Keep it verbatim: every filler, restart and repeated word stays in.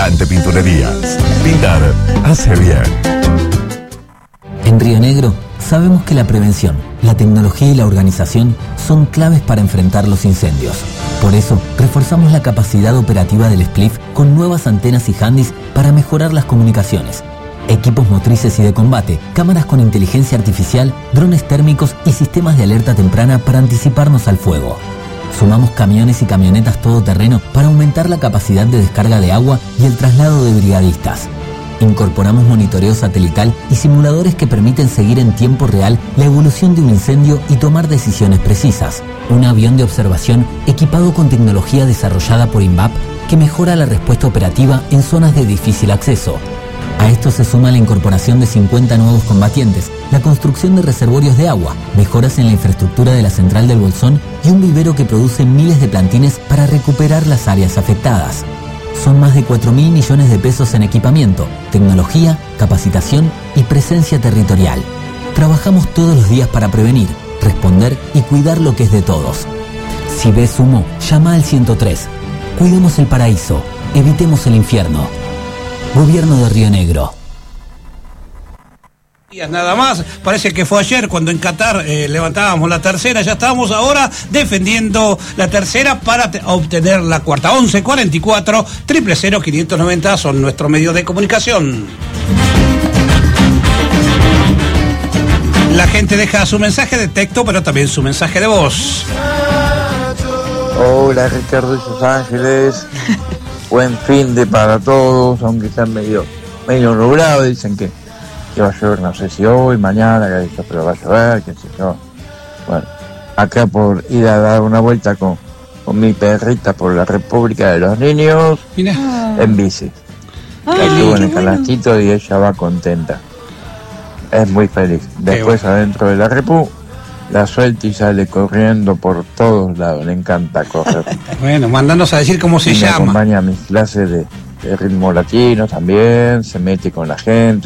Dante Pinturerías. Pintar hace bien. En Río Negro sabemos que la prevención, la tecnología y la organización son claves para enfrentar los incendios. Por eso, reforzamos la capacidad operativa del S P L I F con nuevas antenas y handys para mejorar las comunicaciones, equipos motrices y de combate, cámaras con inteligencia artificial, drones térmicos y sistemas de alerta temprana para anticiparnos al fuego. Sumamos camiones y camionetas todoterreno para aumentar la capacidad de descarga de agua y el traslado de brigadistas. Incorporamos monitoreo satelital y simuladores que permiten seguir en tiempo real la evolución de un incendio y tomar decisiones precisas. Un avión de observación equipado con tecnología desarrollada por INVAP que mejora la respuesta operativa en zonas de difícil acceso. A esto se suma la incorporación de cincuenta nuevos combatientes, la construcción de reservorios de agua, mejoras en la infraestructura de la central del Bolsón y un vivero que produce miles de plantines para recuperar las áreas afectadas. Son más de cuatro mil millones de pesos en equipamiento, tecnología, capacitación y presencia territorial. Trabajamos todos los días para prevenir, responder y cuidar lo que es de todos. Si ves humo, llama al ciento tres. Cuidemos el paraíso, evitemos el infierno. Gobierno de Río Negro. Nada más, parece que fue ayer cuando en Qatar eh, levantábamos la tercera, ya estamos ahora defendiendo la tercera para te- obtener la cuarta. Once cuarenta y cuatro, cero cero cero, quinientos noventa son nuestro medio de comunicación. La gente deja su mensaje de texto, pero también su mensaje de voz. Hola Ricardo y sus ángeles, buen fin de para todos, aunque están medio, medio nublado, dicen que que va a llover, no sé si hoy, mañana, que dicho, pero va a llover, qué sé yo. Bueno, acá por ir a dar una vuelta con, con mi perrita por la República de los Niños, Mira. en bici. La tuvo en el canastito y ella va contenta. Es muy feliz. Después adentro de la Repu, la suelta y sale corriendo por todos lados, le encanta correr. Bueno, mándanos a decir cómo se y me llama. acompaña a mis clases de, de ritmo latino también, se mete con la gente.